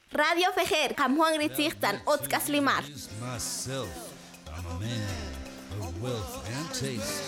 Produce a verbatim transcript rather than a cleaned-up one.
Radio Fejer, Kamhuang Ritzirtan, Otkas Limar. Myself, I'm a man of wealth and taste.